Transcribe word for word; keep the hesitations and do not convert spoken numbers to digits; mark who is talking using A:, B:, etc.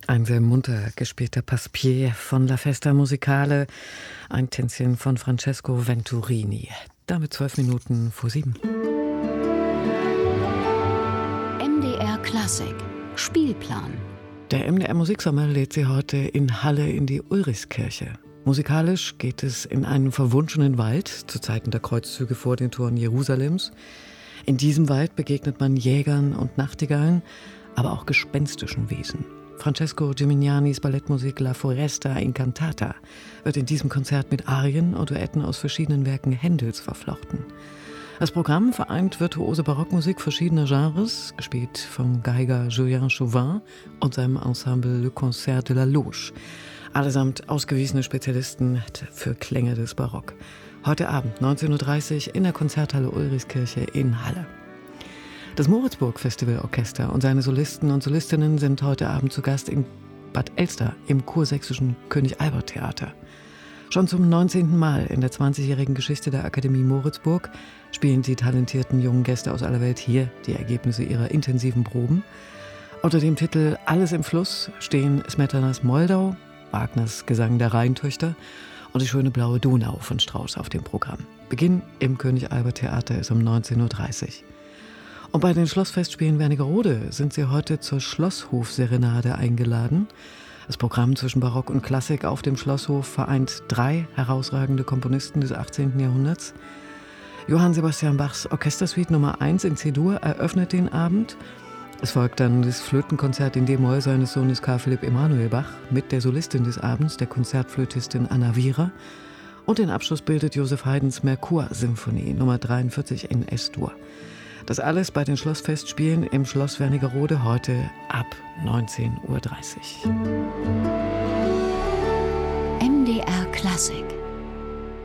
A: Ein sehr munter gespielter Passepied von La Festa Musicale, ein Tänzchen von Francesco Venturini. Damit zwölf Minuten vor sieben.
B: M D R Klassik Spielplan.
A: Der M D R Musiksommer lädt Sie heute in Halle in die Ulrichskirche. Musikalisch geht es in einen verwunschenen Wald zu Zeiten der Kreuzzüge vor den Toren Jerusalems. In diesem Wald begegnet man Jägern und Nachtigallen, aber auch gespenstischen Wesen. Francesco Gimignani's Ballettmusik La Foresta Incantata wird in diesem Konzert mit Arien und Duetten aus verschiedenen Werken Händels verflochten. Das Programm vereint virtuose Barockmusik verschiedener Genres, gespielt vom Geiger Julien Chauvin und seinem Ensemble Le Concert de la Loge. Allesamt ausgewiesene Spezialisten für Klänge des Barock. Heute Abend neunzehn Uhr dreißig in der Konzerthalle Ulrichskirche in Halle. Das Moritzburg-Festivalorchester und seine Solisten und Solistinnen sind heute Abend zu Gast in Bad Elster im kursächsischen König-Albert-Theater. Schon zum neunzehnten Mal in der zwanzigjährigen Geschichte der Akademie Moritzburg spielen die talentierten jungen Gäste aus aller Welt hier die Ergebnisse ihrer intensiven Proben. Unter dem Titel Alles im Fluss stehen Smetanas Moldau, Wagners Gesang der Rheintöchter und die schöne blaue Donau von Strauss auf dem Programm. Beginn im König-Albert-Theater ist um neunzehn Uhr dreißig. Und bei den Schlossfestspielen Wernigerode sind sie heute zur Schlosshof-Serenade eingeladen. Das Programm zwischen Barock und Klassik auf dem Schlosshof vereint drei herausragende Komponisten des achtzehnten Jahrhunderts. Johann Sebastian Bachs Orchestersuite Nummer eins in C-Dur eröffnet den Abend. Es folgt dann das Flötenkonzert in D-Moll seines Sohnes Karl Philipp Emanuel Bach mit der Solistin des Abends, der Konzertflötistin Anna Wierer. Und den Abschluss bildet Joseph Haydns Merkur-Symphonie Nummer dreiundvierzig in S-Dur. Das alles bei den Schlossfestspielen im Schloss Wernigerode heute ab neunzehn Uhr dreißig.
B: M D R Klassik.